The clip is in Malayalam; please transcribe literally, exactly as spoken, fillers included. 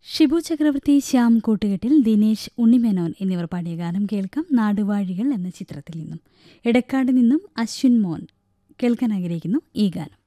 ഷിബു ചക്രവർത്തി, ശ്യാം കൂട്ടുകെട്ടിൽ, ദിനേശ്, ഉണ്ണിമേനോൻ എന്നിവർ പാടിയ ഗാനം കേൾക്കാം. നാടുവാഴികൾ എന്ന ചിത്രത്തിൽ നിന്നും. എടക്കാട് നിന്നും അശ്വിൻ മോൻ കേൾക്കാൻ ആഗ്രഹിക്കുന്നു ഈ ഗാനം.